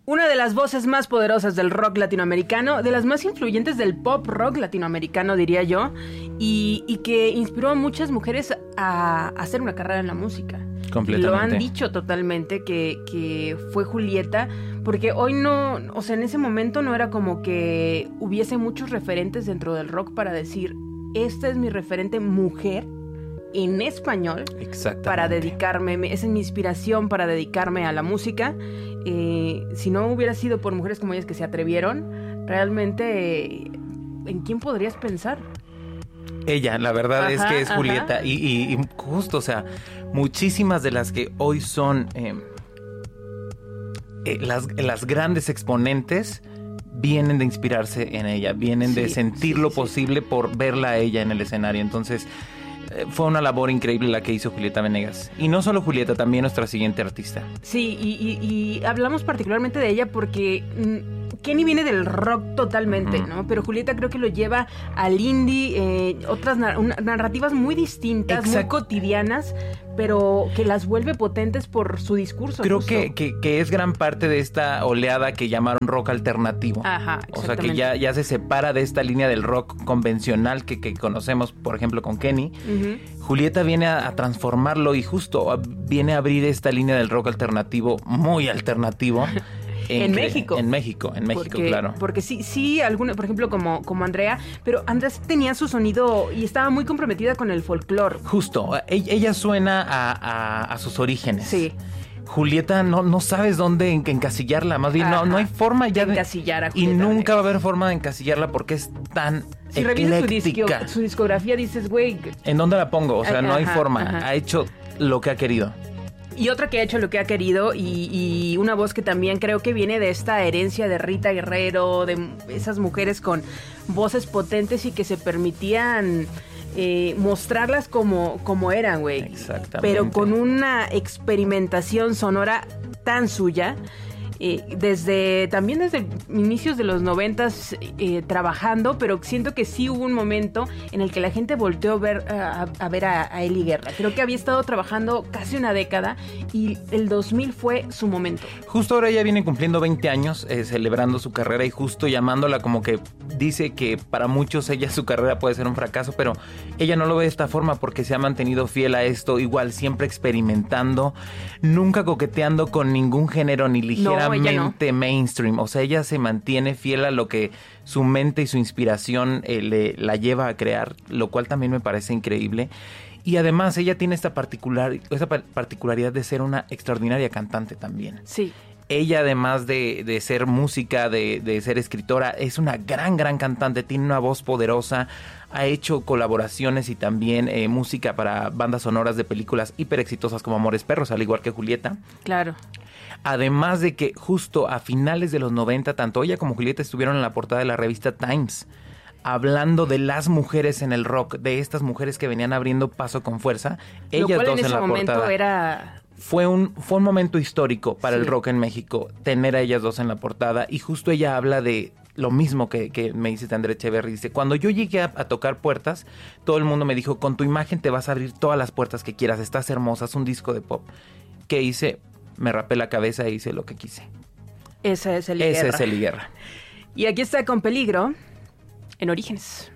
Una de las voces más poderosas del rock latinoamericano, de las más influyentes del pop rock latinoamericano, diría yo, y que inspiró a muchas mujeres a hacer una carrera en la música. Completamente. Lo han dicho totalmente que fue Julieta, porque hoy no, o sea, en ese momento no era como que hubiese muchos referentes dentro del rock para decir, esta es mi referente mujer en español para dedicarme, esa es mi inspiración para dedicarme a la música. Si no hubiera sido por mujeres como ellas que se atrevieron, realmente, ¿en quién podrías pensar? Ella, la verdad es que es Julieta. Y justo, o sea, muchísimas de las que hoy son las grandes exponentes vienen de inspirarse en ella, vienen de sentir lo posible por verla a ella en el escenario. Entonces, fue una labor increíble la que hizo Julieta Venegas. Y no solo Julieta, también nuestra siguiente artista. Sí, y hablamos particularmente de ella porque Kenny viene del rock totalmente, ¿no? Pero Julieta creo que lo lleva al indie, otras narrativas muy distintas, muy cotidianas, pero que las vuelve potentes por su discurso. Creo que es gran parte de esta oleada que llamaron rock alternativo. Ajá, o sea, que ya se separa de esta línea del rock convencional que conocemos, por ejemplo, con Kenny. Julieta viene a transformarlo y justo viene a abrir esta línea del rock alternativo, muy alternativo. En México, claro. Porque sí, alguna, por ejemplo, como Andrea, pero Andrea tenía su sonido y estaba muy comprometida con el folclore. Justo, ella suena a sus orígenes. Sí. Julieta no sabes dónde encasillarla, más bien no hay forma ya de encasillar a Julieta. Y nunca va a haber forma de encasillarla porque es tan ecléctica. Su discografía, dices, güey, ¿en dónde la pongo? O sea, no hay forma. Ha hecho lo que ha querido. Y otra que ha hecho lo que ha querido y una voz que también creo que viene de esta herencia de Rita Guerrero, de esas mujeres con voces potentes y que se permitían mostrarlas como eran, güey. Exactamente. Pero con una experimentación sonora tan suya. También desde inicios de los 90s trabajando, pero siento que sí hubo un momento en el que la gente volteó a ver a Eli Guerra. Creo que había estado trabajando casi una década y el 2000 fue su momento. Justo ahora ella viene cumpliendo 20 años, celebrando su carrera y justo llamándola como que dice que para muchos su carrera puede ser un fracaso, pero ella no lo ve de esta forma porque se ha mantenido fiel a esto, igual siempre experimentando, nunca coqueteando con ningún género ni ligeramente mainstream. O sea, ella se mantiene fiel a lo que su mente y su inspiración la lleva a crear, lo cual también me parece increíble. Y además esa particularidad de ser una extraordinaria cantante también. Sí. Ella, además de ser música, de ser escritora, es una gran cantante, tiene una voz poderosa, ha hecho colaboraciones y también música para bandas sonoras de películas hiper exitosas como Amores Perros, al igual que Julieta. Claro. Además de que justo a finales de los 90, tanto ella como Julieta estuvieron en la portada de la revista Times, hablando de las mujeres en el rock, de estas mujeres que venían abriendo paso con fuerza. Ellas dos en la portada. Fue un momento histórico para el rock en México, tener a ellas dos en la portada. Y justo ella habla de lo mismo que me dice Andrea Echeverry. Dice, cuando yo llegué a tocar puertas, todo el mundo me dijo, con tu imagen te vas a abrir todas las puertas que quieras, estás hermosa, es un disco de pop. ¿Qué hice? Me rapé la cabeza e hice lo que quise. Esa es Eli Guerra. Esa es Eli Guerra. Y aquí está Con Peligro, en Orígenes.